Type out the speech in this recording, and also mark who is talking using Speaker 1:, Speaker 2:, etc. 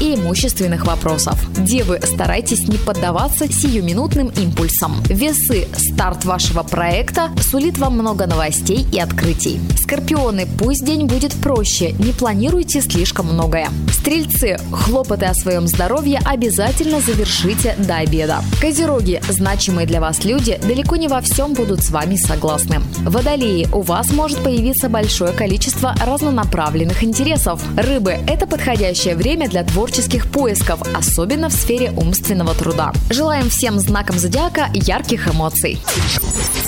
Speaker 1: и имущественных вопросов. Девы, старайтесь не поддаваться сиюминутным импульсам. Весы, старт вашего проекта сулит вам много новостей и открытий. Скорпионы, пусть день будет проще, не планируйте слишком многое. Стрельцы, хлопоты о своем здоровье обязательно завершите до обеда. Козероги, значимые для вас люди далеко не во всем будут с вами согласны. Водолеи, у вас может появиться большое количество разнонаправленных интересов. Рыбы, это подходящее время для творческих поисков, особенно в сфере умственного труда. Желаем всем знакам зодиака ярких эмоций.